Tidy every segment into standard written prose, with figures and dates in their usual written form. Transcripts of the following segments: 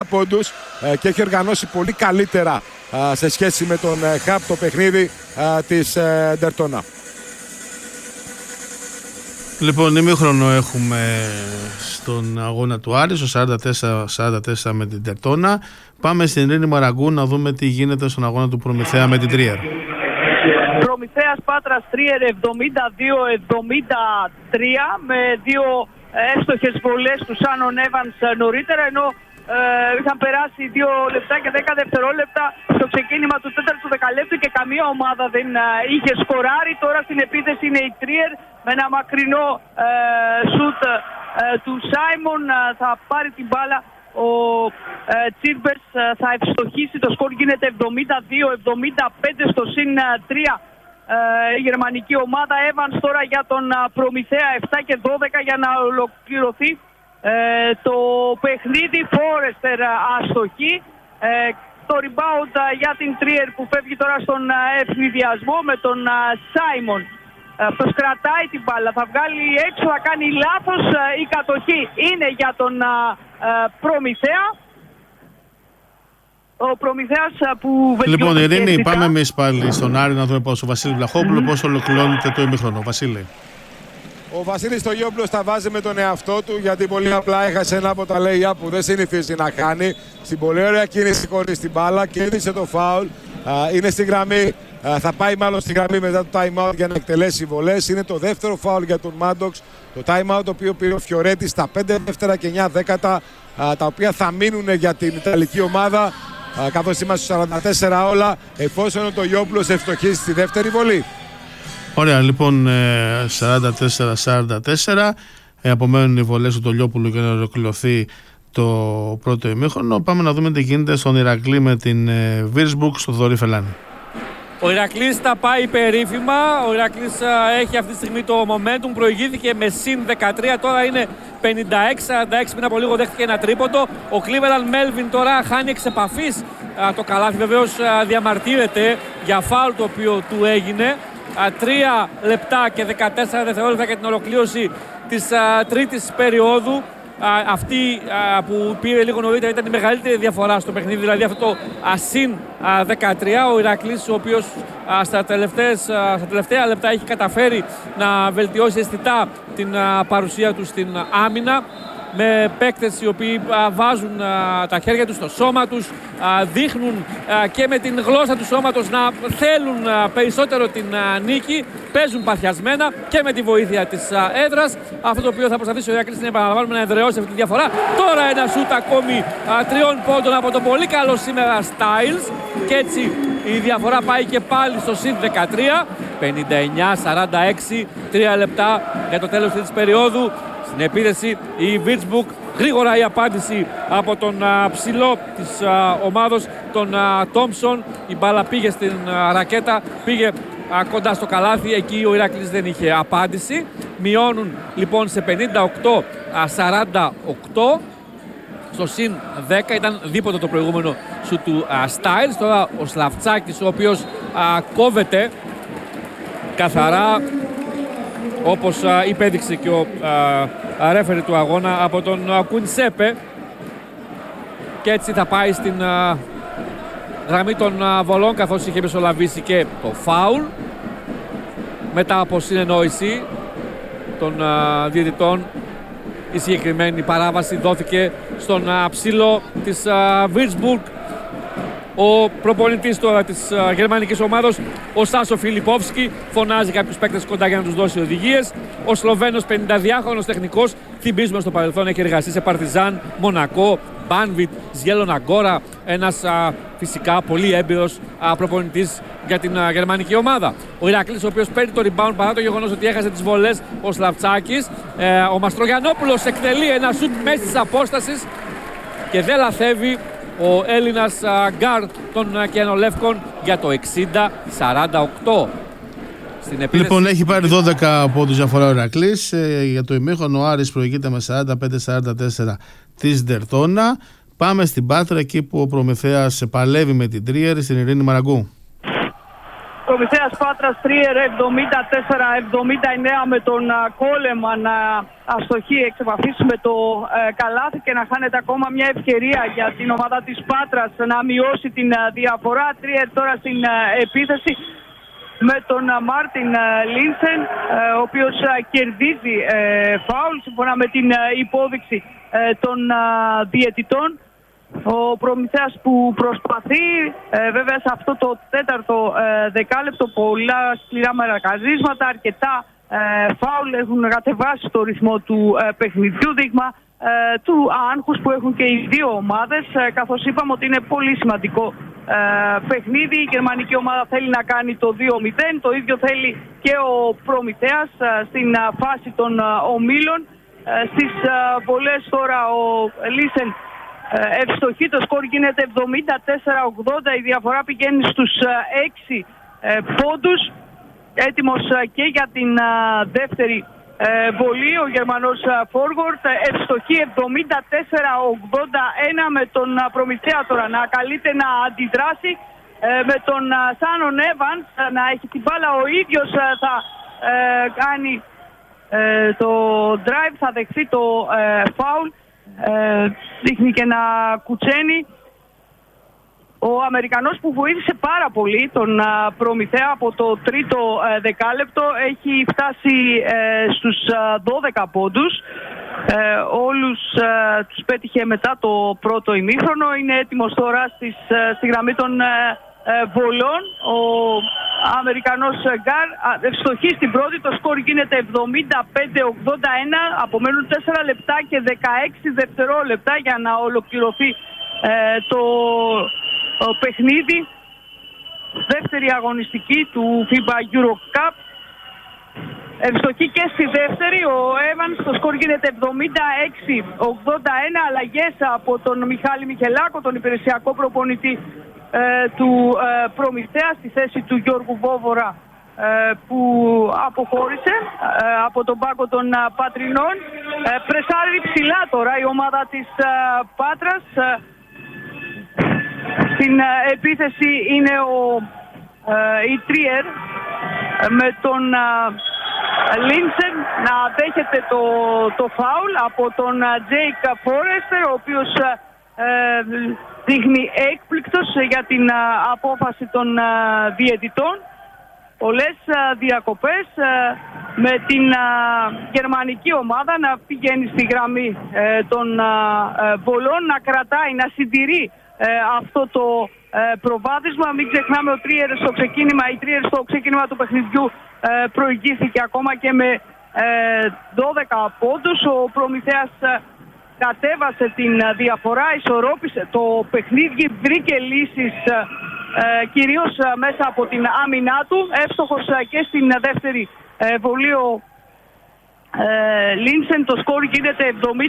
πόντους και έχει οργανώσει πολύ καλύτερα σε σχέση με τον Χαπ το παιχνίδι της Ντερτόνα. Λοιπόν, ημίχρονο έχουμε στον αγώνα του Άρη, στο 44-44 με την Ντερτόνα. Πάμε στην Ειρήνη Μαραγκού να δούμε τι γίνεται στον αγώνα του Προμηθέα με την Τρίερ. Προμηθέας Πάτρας Τρίερ 72-73 με δύο εύστοχες βολές του Σάνον Εύανς νωρίτερα, ενώ είχαν περάσει 2 λεπτά και 10 δευτερόλεπτα στο ξεκίνημα του 4ου δεκαλέπτου και καμία ομάδα δεν είχε σκοράρει. Τώρα στην επίθεση είναι η Τρίερ με ένα μακρινό σουτ του Σάιμον. Θα πάρει την μπάλα ο Τσίρμπερς, θα ευστοχίσει, το σκορ γίνεται 72-75 στο συν 3 η γερμανική ομάδα. Evans τώρα για τον Προμηθέα 7 και 12 για να ολοκληρωθεί το παιχνίδι. Φόρεστερ αστοχή, το rebound για την Τρίερ που φεύγει τώρα στον ευνηδιασμό με τον Σάιμον. Αυτός κρατάει την μπάλα, θα βγάλει έξω, θα κάνει λάθος. Η κατοχή είναι για τον Προμηθέα. Ο Προμηθέας που βελτιώνει. Λοιπόν, Ειρήνη, πάμε εμείς πάλι στον Άρη να δούμε πώς ο Βασίλης Βλαχόπουλο πώς ολοκληρώνεται το ημίχρονο. Βασίλη. Ο Βασίλης Στογιόπουλος τα βάζει με τον εαυτό του, γιατί πολύ απλά έχασε ένα από τα lay-up που δεν συνηθίζει να κάνει. Στην πολύ ωραία κίνηση χωρίς την μπάλα, κέρδισε το φάουλ. Είναι στη γραμμή, θα πάει μάλλον στη γραμμή μετά το time out για να εκτελέσει βολές. Είναι το δεύτερο φάουλ για τον Μάντοξ. Το time out το οποίο πήρε ο Φιωρέτη στα 5 δεύτερα και 9 δέκατα, τα οποία θα μείνουν για την Ιταλική ομάδα, καθώς είμαστε στους 44 όλα, εφόσον ο Τογιόπουλος ευστοχίσει στη δεύτερη βολή. Ωραία, λοιπόν, 44-44. Απομένουν οι βολές του Τολιόπουλου για να ολοκληρωθεί το πρώτο ημίχρονο. Πάμε να δούμε τι γίνεται στον Ηρακλή με την Βίρσμπουργκ στο Θοδωρή Φελάνη. Ο Ηρακλής τα πάει περίφημα. Ο Ηρακλής έχει αυτή τη στιγμή το momentum. Προηγήθηκε με συν 13, τώρα είναι 56-46. Πριν από λίγο δέχτηκε ένα τρίποντο. Ο Cleveland Melvin τώρα χάνει εξ επαφής το καλάθι. Βεβαίως διαμαρτύρεται για φάουλ το οποίο του έγινε. 3 λεπτά και 14 δευτερόλεπτα για την ολοκλήρωση της τρίτης περίοδου. Αυτή που πήρε λίγο νωρίτερα ήταν η μεγαλύτερη διαφορά στο παιχνίδι, δηλαδή αυτό το συν 13. Ο Ηρακλής, ο οποίος στα τελευταία λεπτά έχει καταφέρει να βελτιώσει αισθητά την παρουσία του στην άμυνα, με παίκτες οι οποίοι βάζουν τα χέρια τους στο σώμα τους, δείχνουν και με την γλώσσα του σώματος να θέλουν περισσότερο την νίκη, παίζουν παθιασμένα και με τη βοήθεια της έδρας. Αυτό το οποίο θα προσπαθήσει ο Ηρακλής είναι, επαναλαμβάνουμε, να εδραιώσει αυτή τη διαφορά. Τώρα ένα σούτ ακόμη 3 πόντων από τον πολύ καλό σήμερα Styles και έτσι η διαφορά πάει και πάλι στο συν 13, 59-46, 3 λεπτά για το τέλος της περίοδου. Στην επίθεση η Βίρτσμπουργκ, γρήγορα η απάντηση από τον ψηλό της ομάδος, τον Τόμψον. Η μπάλα πήγε στην ρακέτα, πήγε κοντά στο καλάθι, εκεί ο Ηρακλής δεν είχε απάντηση. Μειώνουν λοιπόν σε 58-48 στο συν 10, ήταν δίποτο το προηγούμενο σου του Styles. Τώρα ο Σλαφτσάκης, ο οποίος κόβεται καθαρά, όπως υπέδειξε και ο ρέφερη του αγώνα, από τον Κουνσέπε, και έτσι θα πάει στην γραμμή των βολών, καθώς είχε μεσολαβήσει και το φάουλ μετά από συνεννόηση των διαιτητών. Η συγκεκριμένη παράβαση δόθηκε στον ψηλό της Βίρτσμπουργκ. Ο προπονητής τώρα της γερμανικής ομάδος, ο Σάσο Φιλιπόφσκι, φωνάζει κάποιους παίκτες κοντά για να τους δώσει οδηγίες. Ο Σλοβαίνος 52χρονος τεχνικός, θυμίζουμε στο παρελθόν έχει εργαστεί σε Παρτιζάν, Μονακό, Μπάνβιτ, Σγέλον Αγκόρα, ένας φυσικά πολύ έμπειρος προπονητής για την γερμανική ομάδα. Ο Ηρακλής, ο οποίος παίρνει το rebound παρά το γεγονός ότι έχασε τις βολές ο Σλαφτσάκης. Ο Μαστρογιαννόπουλος εκτελεί ένα σουτ μέση της απόστασης και δεν λαθεύει ο Έλληνας γκάρ των Κιανολεύκων για το 60-48. Λοιπόν, έχει πάρει 12 πόντους διαφορά ο Ηρακλής. Για το ημίχρονο ο Άρης προηγείται με 45-44 της Ντερτόνα. Πάμε στην Πάτρα, εκεί που ο Προμηθέας παλεύει με την Τρίερ, στην Ειρήνη Μαραγκού. Προμηθέας Πάτρας Τρίερ 74-79 με τον Κόλεμα να αστοχεί εξ επαφής με το καλάθι και να χάνεται ακόμα μια ευκαιρία για την ομάδα της Πάτρας να μειώσει την διαφορά. Τρίερ τώρα στην επίθεση με τον Μάρτιν Λίνσεν, ο οποίος κερδίζει φάουλ σύμφωνα με την υπόδειξη των διαιτητών. Ο Προμηθέας που προσπαθεί, βέβαια σε αυτό το τέταρτο δεκάλεπτο, πολλά σκληρά μαρκαρίσματα, αρκετά φάουλ έχουν κατεβάσει το ρυθμό του παιχνιδιού, δείγμα του άγχους που έχουν και οι δύο ομάδες, καθώς είπαμε ότι είναι πολύ σημαντικό παιχνίδι. Η γερμανική ομάδα θέλει να κάνει το 2-0, το ίδιο θέλει και ο Προμηθέας στην φάση των ομίλων. Στις βολές τώρα ο Λίσεν ευστοχή, το σκορ γίνεται 74-80, η διαφορά πηγαίνει στους 6 πόντους. Έτοιμος και για την δεύτερη βολή ο Γερμανός forward, ευστοχή 74-81 με τον Προμηθέα τώρα να καλείται να αντιδράσει, με τον Σάνον Έβανς να έχει την μπάλα ο ίδιος, θα κάνει το drive, θα δεχθεί το foul, δείχνει και να κουτσένει. Ο Αμερικανός που βοήθησε πάρα πολύ τον Προμηθέα από το τρίτο δεκάλεπτο έχει φτάσει στους 12 πόντους. Όλους τους πέτυχε μετά το πρώτο ημίχρονο. Είναι έτοιμος τώρα στη γραμμή των βολών. Ο Αμερικανός γκάρ ευστοχεί στην πρώτη. Το σκορ γίνεται 75-81. Απομένουν 4 λεπτά και 16 δευτερόλεπτα για να ολοκληρωθεί το παιχνίδι. Δεύτερη αγωνιστική του FIBA Euro Cup. Ευστοχή και στη δεύτερη. Ο Evans, το σκορ γίνεται 76-81. Αλλαγές από τον Μιχάλη Μιχελάκο, τον υπηρεσιακό προπονητή του Προμηθέα, στη θέση του Γιώργου Βόβορα, που αποχώρησε από τον πάγκο των Πατρινών. Πρεσάρει ψηλά τώρα η ομάδα της Πάτρας. Στην επίθεση είναι η Τρίερ με τον Λίνσεν να δέχεται το φάουλ από τον Τζέικ Φόρεστερ, ο οποίος δείχνει έκπληκτος για την απόφαση των διαιτητών. Πολλές διακοπές, με την γερμανική ομάδα να πηγαίνει στη γραμμή των βολών, να κρατάει, να συντηρεί αυτό το προβάδισμα. Μην ξεχνάμε, η Τρίερ στο ξεκίνημα του παιχνιδιού προηγήθηκε ακόμα και με 12 πόντους. Ο Προμηθέας κατέβασε την διαφορά, ισορρόπησε το παιχνίδι, βρήκε λύσεις κυρίως μέσα από την άμυνά του. Εύστοχος και στην δεύτερη βολή ο Λίνσεν. Το σκορ γίνεται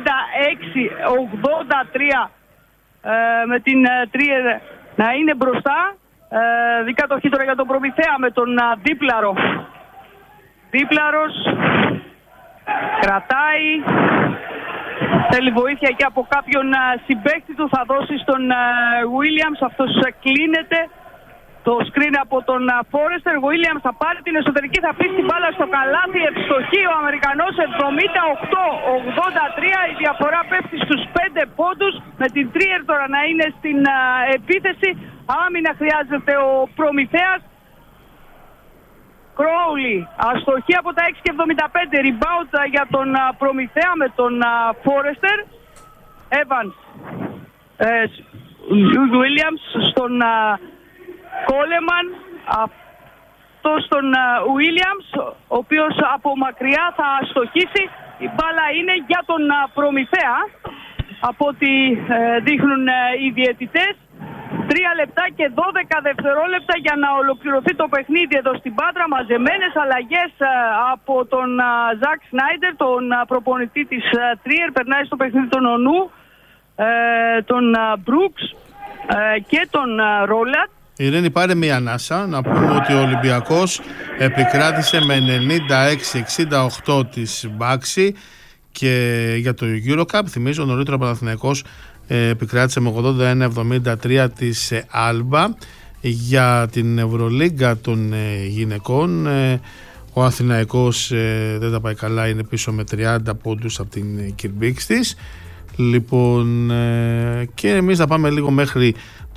76-83 με την Τρίερ να είναι μπροστά. Δικατοχή τώρα για τον Προμηθέα με τον Δίπλαρο. Δίπλαρος κρατάει, θέλει βοήθεια και από κάποιον συμπαίκτη του, θα δώσει στον Williams. Αυτός κλείνεται. Το screen από τον Φόρεστερ. Williams θα πάρει την εσωτερική, θα πείσει την μπάλα στο καλάθι. Ευστοχή ο Αμερικανός, 78-83. Η διαφορά πέφτει στους 5 πόντους. Με την Τρίερ τώρα να είναι στην επίθεση. Άμυνα χρειάζεται ο Προμηθέας. Κρόουλι, αστοχή από τα 6,75. Rebound για τον Προμηθέα με τον Φόρεστερ. Evans, Williams στον Κόλεμαν. Αυτό στον Williams, ο οποίος από μακριά θα αστοχίσει. Η μπάλα είναι για τον Προμηθέα, από ό,τι δείχνουν οι διαιτητές. 3 λεπτά και 12 δευτερόλεπτα για να ολοκληρωθεί το παιχνίδι εδώ στην Πάτρα. Μαζεμένες αλλαγές από τον Ζακ Σνάιντερ, τον προπονητή της Τρίερ. Περνάει στο παιχνίδι τον Ονού, τον Μπρούξ και τον Ρόλατ. Ειρήνη, πάρε μία ανάσα να πούμε ότι ο Ολυμπιακός επικράτησε με 96-68 της Μπάξη, και για το EuroCup θυμίζω νωρίτερα ο Παναθηναϊκός επικράτησε με 81-73 της Άλμπα. για την Ευρωλίγκα των γυναικών. Ο Αθηναϊκός δεν τα πάει καλά, είναι πίσω με 30 πόντους από την Κιρμπίξ της. Λοιπόν, και εμείς θα πάμε λίγο μέχρι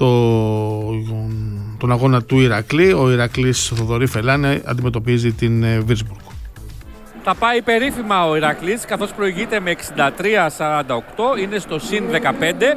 τον αγώνα του Ηρακλή. Ο Ηρακλής Θοδωρή Φελάνη αντιμετωπίζει την Βίρσμπουργκ. Θα πάει περίφημα ο Ηρακλής, καθώς προηγείται με 63-48, είναι στο συν 15.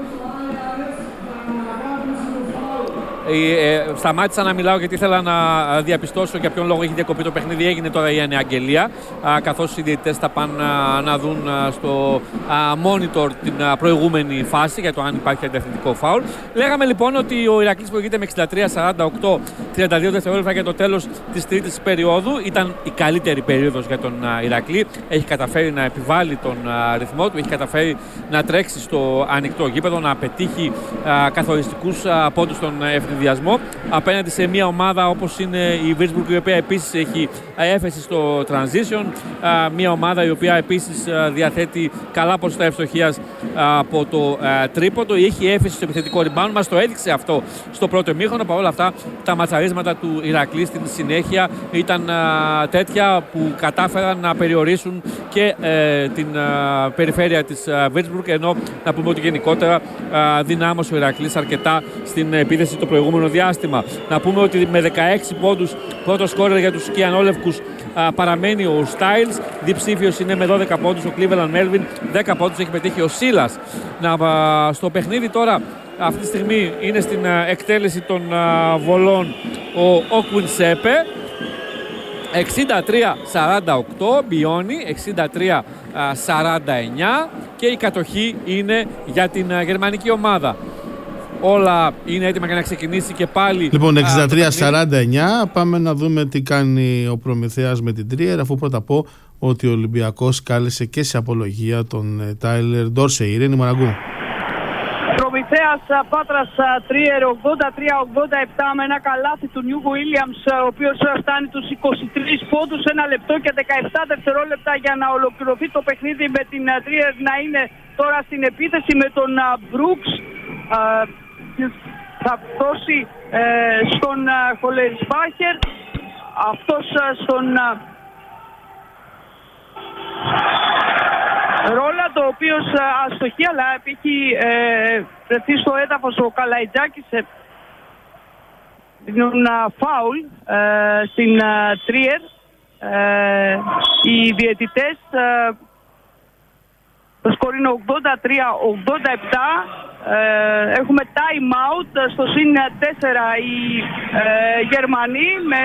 Σταμάτησα να μιλάω γιατί ήθελα να διαπιστώσω για ποιον λόγο έχει διακοπεί το παιχνίδι. Έγινε τώρα η αναγγελία, καθώς οι διαιτητές θα πάνε να δουν στο monitor την προηγούμενη φάση για το αν υπάρχει αντιαθλητικό φάουλ. Λέγαμε λοιπόν ότι ο Ηρακλής προηγείται με 63-48, 32 δευτερόλεπτα για το τέλος της τρίτης περίοδου. Ήταν η καλύτερη περίοδος για τον Ηρακλή. Έχει καταφέρει να επιβάλλει τον ρυθμό του, έχει καταφέρει να τρέξει στο ανοιχτό γήπεδο, να πετύχει καθοριστικούς πόντους στον ευνηδιασμό απέναντι σε μια ομάδα όπως είναι η Βίρσμπουργκ, η οποία επίσης έχει έφεση στο transition, μια ομάδα η οποία επίσης διαθέτει καλά ποσοστά ευστοχίας από το τρίποντο, έχει έφεση στο επιθετικό rebound. Μας το έδειξε αυτό στο πρώτο ημίχρονο. Παρ' όλα αυτά τα ματσαρίσματα του Ηρακλή στην συνέχεια ήταν τέτοια που κατάφεραν να περιορίσουν και την περιφέρεια της Βίρσμπουργκ, ενώ να πούμε ότι γενικότερα δυνάμωσε ο Ηρακλής αρκετά στην επίθεση το προηγούμενο διάστημα. Να πούμε ότι με 16 πόντους πρώτο σκόρερ για τους Κιανόλευκους παραμένει ο Στάιλς, διψήφιος είναι με 12 πόντους ο Cleveland Melvin, 10 πόντους έχει πετύχει ο Σίλας. Στο παιχνίδι τώρα αυτή τη στιγμή είναι στην εκτέλεση των βολών ο Όκουιν Σέπε. 63-48 μπιώνει, 63-49 και η κατοχή είναι για την γερμανική ομάδα. Όλα είναι έτοιμα για να ξεκινήσει και πάλι. Λοιπόν, 63-49. Πάμε να δούμε τι κάνει ο Προμηθέας με την Τρίερ, αφού πρώτα πω ότι ο Ολυμπιακός κάλεσε και σε απολογία τον Τάιλερ Ντόρσε. Ειρήνη Μαραγκού. Προμηθέας Πάτρας Τρίερ 83-87 με ένα καλάθι του Νιου Γουίλιαμς, ο οποίος φτάνει τους 23 πόντους, 1 λεπτό και 17 δευτερόλεπτα για να ολοκληρωθεί το παιχνίδι, με την Τρίερ να είναι τώρα στην επίθεση με τον Μπρούξ. Θα δώσει στον Χολερισπάχερ, αυτός στον Ρόλαντ, ο οποίος αστοχεί, αλλά έχει βρεθεί στο έδαφος ο Καλαϊτζάκης. Δίνουν φάουλ στην Τρίερ οι διαιτητές. Το σκορ είναι 83-87. Έχουμε time out στο συν 4 οι Γερμανοί με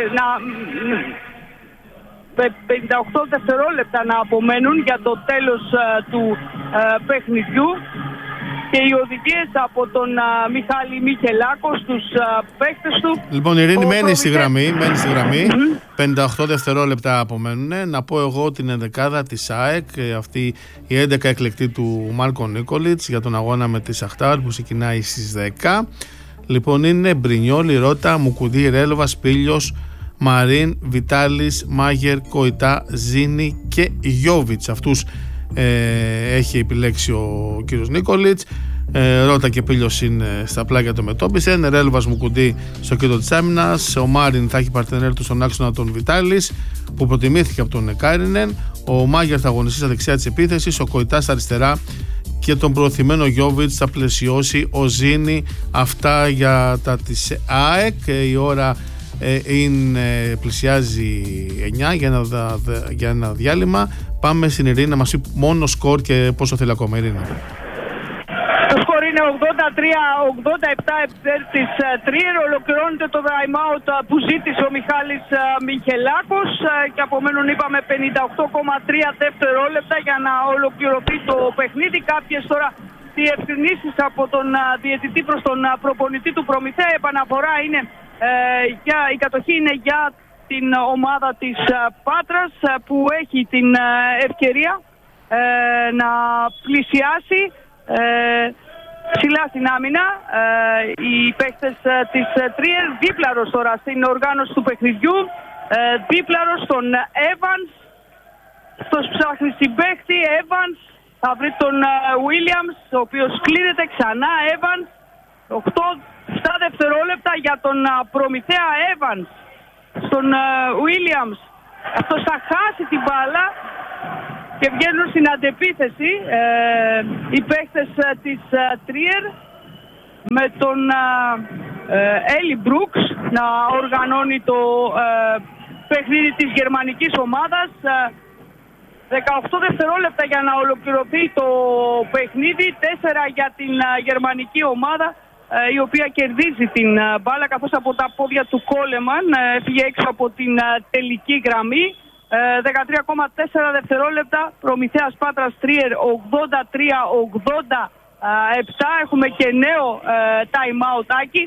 58 δευτερόλεπτα να απομένουν για το τέλος του παιχνιδιού, και οι οδηγίες από τον Μιχάλη Μιχελάκο στους παίκτες του. Λοιπόν, η Ειρήνη μένει στη γραμμή, 58 δευτερόλεπτα απομένουν. Να πω εγώ την ενδεκάδα της ΑΕΚ, αυτή η 11 εκλεκτή του Μάρκο Νίκολιτς για τον αγώνα με τη Σαχτάρ που ξεκινάει στις 10. Λοιπόν, είναι Μπρινιόλι, Ρώτα, Μουκουντή, Ρέλβα, Πίλιος, Μαρίν, Βιτάλης, Μάγερ, Κοϊτά, Ζίνη και Γιόβιτς. Αυτούς έχει επιλέξει ο κύριος Νίκολιτς. Ρώτα και Πίλιος είναι στα πλάγια του μετώπισεν. Ρέλβας, Μουκουντή στο κέντρο της άμυνας. Ο Μάριν θα έχει παρτενέρ του στον άξονα τον Βιτάλης, που προτιμήθηκε από τον Κάινενεν. Ο Μάγερ θα αγωνιστεί στα δεξιά της επίθεσης. Ο Κοϊτά στα αριστερά και τον προωθημένο Γιόβιτς θα πλαισιώσει ο Ζίνη. Αυτά για τα της ΑΕΚ. Η ώρα πλησιάζει 9 για ένα διάλειμμα. Πάμε στην Ειρήνη να μας πει μόνο σκορ και πόσο θέλει ακόμα. Ειρήνη. Το σκορ είναι 83-87 υπέρ της Τρίερ. Ολοκληρώνεται το time out που ζήτησε ο Μιχάλης Μιχελάκος και απομένουν, είπαμε, 58,3 δευτερόλεπτα για να ολοκληρωθεί το παιχνίδι. Κάποιες τώρα διευκρινήσεις από τον διαιτητή προς τον προπονητή του Προμηθέα. Η επαναφορά είναι η κατοχή είναι για την ομάδα της Πάτρας, που έχει την ευκαιρία να πλησιάσει ψηλά στην άμυνα. Οι παίκτες της Τρίερ, δίπλαρος τώρα στην οργάνωση του παιχνιδιού, δίπλαρος στον Evans. Αυτός ψάχνει συμπαίκτη, Evans θα βρει τον Williams, ο οποίος κλείνεται ξανά. Evans, 7 δευτερόλεπτα για τον προμηθέα Evans, στον Williams. Αυτός θα χάσει την μπάλα και βγαίνουν στην αντεπίθεση οι παίχτες της Trier, με τον Έλλη Μπρούξ να οργανώνει το παιχνίδι της γερμανικής ομάδας. 18 δευτερόλεπτα για να ολοκληρωθεί το παιχνίδι, 4 για την γερμανική ομάδα, η οποία κερδίζει την μπάλα, καθώς από τα πόδια του Κόλεμαν έφυγε έξω από την τελική γραμμή. 13,4 δευτερόλεπτα, Προμηθέας Πάτρας Trier 83-87. Έχουμε και νέο time out, Άκη.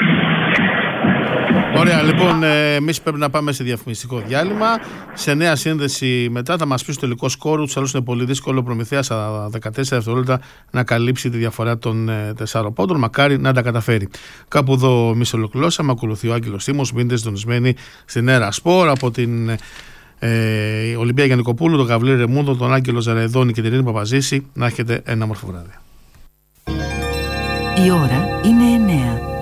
Ωραία, λοιπόν, εμείς πρέπει να πάμε σε διαφημιστικό διάλειμμα. Σε νέα σύνδεση μετά θα μας πει στο τελικό σκόρ. Τους άλλους είναι πολύ δύσκολο ο Προμηθέας στα 14 δευτερόλεπτα να καλύψει τη διαφορά των 4 πόντων. Μακάρι να τα καταφέρει. Κάπου εδώ εμείς ολοκληρώσαμε. Ακολουθεί ο Άγγελος Τίμος. Μείνετε συντονισμένοι στην Έρα Σπορ από την Ολυμπία Γιαννικοπούλου, τον Γαβλή Ρεμούντο, τον Άγγελο Ζαραϊδόνη και την Ειρήνη Παπαζήση. Να έχετε ένα όμορφο βράδυ. Η ώρα είναι 9.